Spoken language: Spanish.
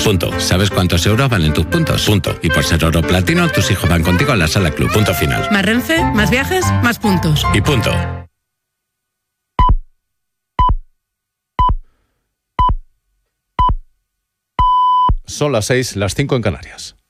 Punto. ¿Sabes cuántos euros valen tus puntos? Punto. Y por ser oro platino, tus hijos van contigo a la Sala Club. Punto final. Más Renfe, más viajes, más puntos. Y punto. Son las 6, las 5 en Canarias.